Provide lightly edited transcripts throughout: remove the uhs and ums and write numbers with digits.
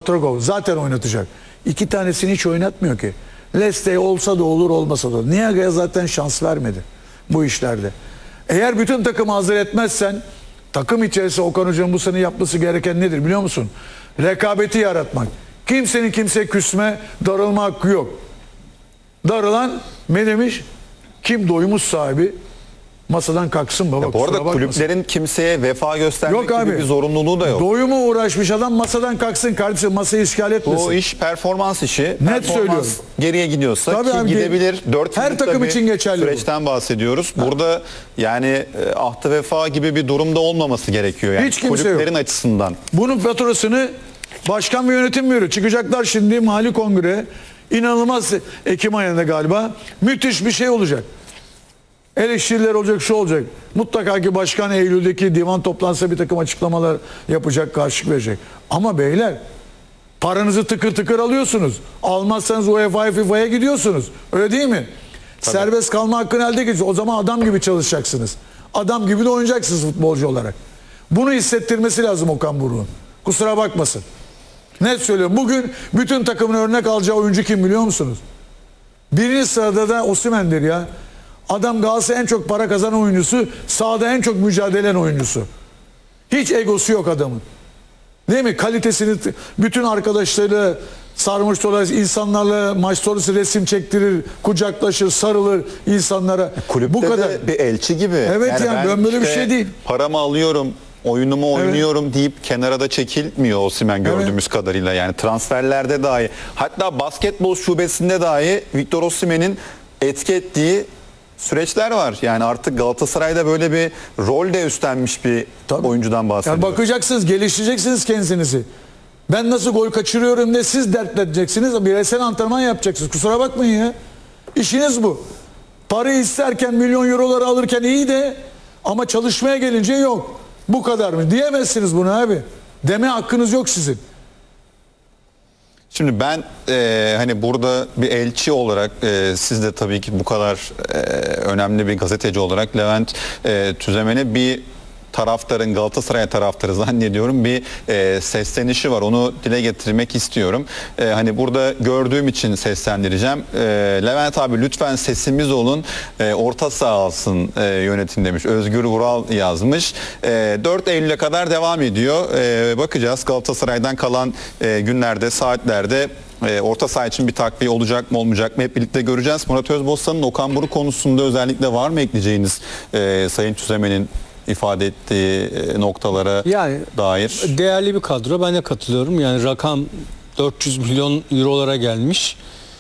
Otrogov zaten oynatacak. 2 tanesini hiç oynatmıyor ki. Leste olsa da olur, olmasa da. Niaga'ya zaten şans vermedi bu işlerde. Eğer bütün takımı hazır etmezsen, takım içerisinde Okan Hoca'nın bu sene yapması gereken nedir biliyor musun? Rekabeti yaratmak. Kimsenin kimseye küsme, darılma hakkı yok. Darılan ne demiş? Kim doymuş sahibi masadan kalksın baba. Bu arada kulüplerin kimseye vefa göstermek yok gibi abi, bir zorunluluğu da yok. Doyuma uğraşmış adam masadan kalksın kardeşim, masayı işgal etmesin. Bu iş performans işi. Net Performans söylüyorum. Geriye gidiyorsa Tabii ki abi, gidebilir. 4 her takım için geçerli süreçten bahsediyoruz. Burada yani ahtı vefa gibi bir durumda olmaması gerekiyor. Yani hiç kimse kulüplerin yok. açısından. Bunun faturasını başkan ve yönetim veriyor. Çıkacaklar şimdi mali kongre. İnanılmaz, Ekim ayında galiba. Müthiş bir şey olacak. Eleştiriler olacak, şu olacak. Mutlaka ki başkan Eylül'deki divan toplantısı bir takım açıklamalar yapacak, karşılık verecek. Ama beyler, paranızı tıkır tıkır alıyorsunuz. Almazsanız UEFA'ya, FIFA'ya gidiyorsunuz. Öyle değil mi? Tabii. Serbest kalma hakkını elde geçiyor. O zaman adam gibi çalışacaksınız. Adam gibi de oynayacaksınız futbolcu olarak. Bunu hissettirmesi lazım Okan Buruk'un. Kusura bakmasın. Net söylüyorum. Bugün bütün takımın örnek alacağı oyuncu kim biliyor musunuz? Birinci sırada da Osimhen'dir ya. Adam Galatasaray'ın en çok para kazanan oyuncusu, sahada en çok mücadele eden oyuncusu. Hiç egosu yok adamın. Değil mi? Kalitesini bütün arkadaşlarıyla sarmış dolayısıyla insanlarla maç sonrası resim çektirir, kucaklaşır, sarılır insanlara. Kulüpte bu kadar de bir elçi gibi. Evet yani ben böyle bir şey değil. Paramı alıyorum, oyunumu oynuyorum deyip kenara da çekilmiyor Osimhen gördüğümüz kadarıyla. Yani transferlerde dahi, hatta basketbol şubesinde dahi Victor Osimhen'in etki ettiği süreçler var. Yani artık Galatasaray'da böyle bir rol de üstlenmiş bir oyuncudan bahsediyoruz. Yani bakacaksınız, geliştireceksiniz kendinizi. Ben nasıl gol kaçırıyorum diye siz dertleneceksiniz. Bireysel antrenman yapacaksınız. Kusura bakmayın ya. İşiniz bu. Parayı isterken, milyon euroları alırken iyi de ama çalışmaya gelince yok. Bu kadar mı? Diyemezsiniz bunu abi. Deme hakkınız yok sizin. Şimdi ben hani burada bir elçi olarak siz de tabii ki bu kadar önemli bir gazeteci olarak Levent Tüzemen'e bir taraftarın, Galatasaray taraftarı zannediyorum bir seslenişi var. Onu dile getirmek istiyorum. Hani burada gördüğüm için seslendireceğim. Levent abi lütfen sesimiz olun. Orta saha alsın yönetim demiş. Özgür Vural yazmış. 4 Eylül'e kadar devam ediyor. Bakacağız Galatasaray'dan kalan günlerde, saatlerde orta saha için bir takviye olacak mı olmayacak mı hep birlikte göreceğiz. Murat Özbostan'ın Okan Buruk konusunda özellikle var mı ekleyeceğiniz Sayın Tüzemen'in ifade ettiği noktalara dair? Değerli bir kadro. Ben de katılıyorum. Yani rakam 400 milyon eurolara gelmiş.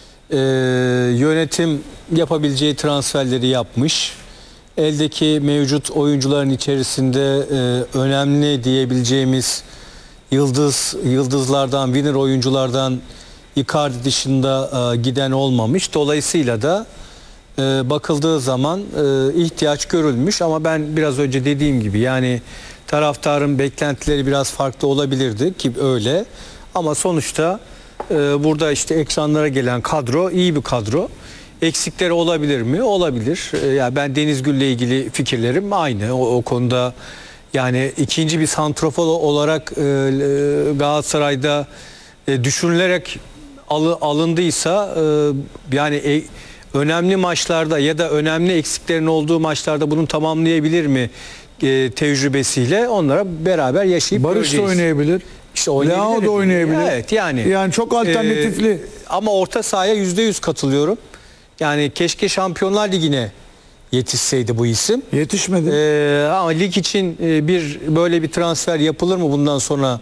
Yönetim yapabileceği transferleri yapmış. Eldeki mevcut oyuncuların içerisinde önemli diyebileceğimiz yıldızlardan, winner oyunculardan Icardi dışında giden olmamış. Dolayısıyla da bakıldığı zaman ihtiyaç görülmüş ama ben biraz önce dediğim gibi yani taraftarın beklentileri biraz farklı olabilirdi ki öyle ama sonuçta burada işte ekranlara gelen kadro iyi bir kadro. Eksikleri olabilir mi? Olabilir. Yani ben Deniz Gül'le ilgili fikirlerim aynı o konuda. Yani ikinci bir santrafor olarak Galatasaray'da düşünülerek alındıysa yani önemli maçlarda ya da önemli eksiklerin olduğu maçlarda bunu tamamlayabilir mi tecrübesiyle onlara beraber yaşayıp Barış da oynayabilir. İşte Leao da oynayabilir. Evet yani çok alternatifli. Ama orta sahaya %100 katılıyorum. Yani keşke Şampiyonlar Ligi'ne yetişseydi bu isim. Yetişmedi. Ama lig için böyle bir transfer yapılır mı bundan sonra?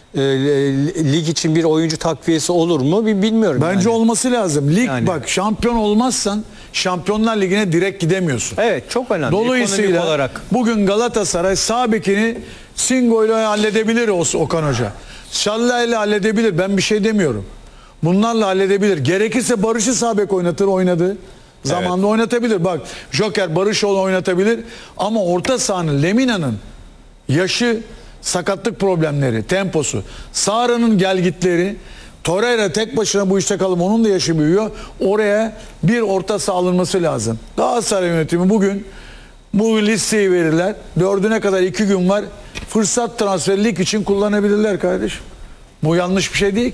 Lig için bir oyuncu takviyesi olur mu bilmiyorum. Bence yani olması lazım. Lig bak şampiyon olmazsan Şampiyonlar Ligi'ne direkt gidemiyorsun. Evet çok önemli. Dolayısıyla olarak. Bugün Galatasaray sağ bekini Singo'yla halledebilir Okan Hoca. Şallah'yla halledebilir. Ben bir şey demiyorum. Bunlarla halledebilir. Gerekirse Barış'ı sağ bek oynadı. Zamanında oynatabilir. Bak Joker Barışoğlu oynatabilir. Ama orta sahanın Lemina'nın yaşı, sakatlık problemleri, temposu, Sara'nın gelgitleri, Torreira tek başına bu işte kalıp onun da yaşı büyüyor. Oraya bir orta saha alınması lazım. Galatasaray yönetimi bugün bu listeyi verirler. 4'üne kadar 2 gün var. Fırsat transferlik için kullanabilirler kardeşim. Bu yanlış bir şey değil.